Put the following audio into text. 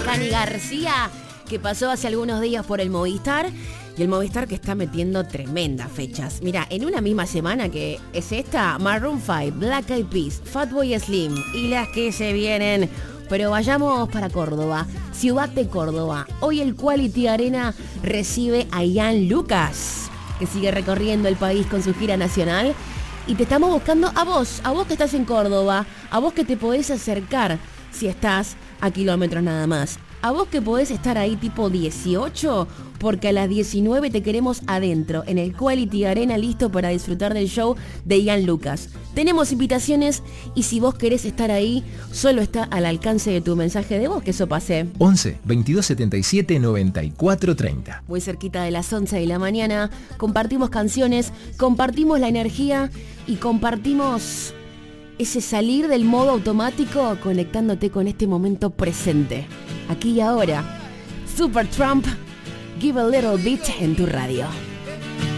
Cani García, que pasó hace algunos días por el Movistar. Y el Movistar que está metiendo tremendas fechas. Mira, en una misma semana que es esta, Maroon 5, Black Eyed Peas, Fatboy Slim y las que se vienen. Pero vayamos para Córdoba, Ciudad de Córdoba. Hoy el Quality Arena recibe a Ian Lucas, que sigue recorriendo el país con su gira nacional. Y te estamos buscando a vos que estás en Córdoba, a vos que te podés acercar si estás a kilómetros nada más. A vos que podés estar ahí tipo 18, porque a las 19 te queremos adentro, en el Quality Arena, listo para disfrutar del show de Ian Lucas. Tenemos invitaciones y si vos querés estar ahí, solo está al alcance de tu mensaje de voz, que eso pase. 11 22 77 94 30. Muy cerquita de las 11 de la mañana, compartimos canciones, compartimos la energía y compartimos ese salir del modo automático conectándote con este momento presente. Aquí y ahora, Supertramp, Give a Little Bit en tu radio.